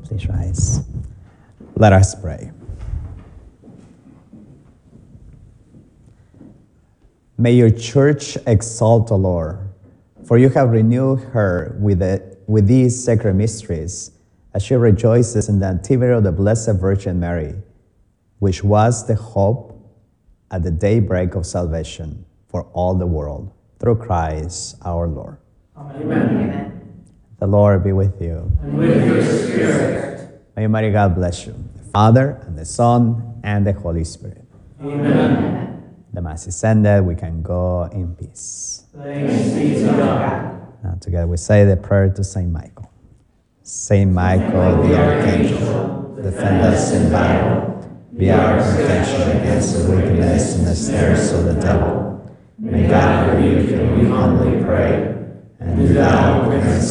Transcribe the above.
Please rise. Let us pray. May your church exalt the Lord, for you have renewed her with these sacred mysteries, as she rejoices in the nativity of the Blessed Virgin Mary, which was the hope at the daybreak of salvation for all the world, through Christ our Lord. Amen. The Lord be with you. And with your spirit. May Almighty God bless you, the Father, and the Son, and the Holy Spirit. Amen. The Mass is ended. We can go in peace. Thanks be to God. Now together we say the prayer to Saint Michael. Saint Michael, the Archangel, defend us in battle. Be our protection against the wickedness and the snares of the devil. May God rebuke you, we humbly pray. And do thou,